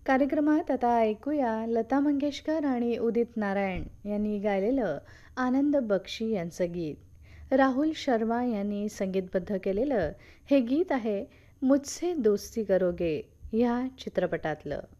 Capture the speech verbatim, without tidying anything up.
कार्यक्रमात आता ऐकूया लता मंगेशकर आणि उदित नारायण यांनी गायलेलं आनंद बक्षी यांचं गीत. राहुल शर्मा यांनी संगीतबद्ध केलेलं हे गीत आहे मुझसे दोस्ती करोगे ह्या चित्रपटातलं.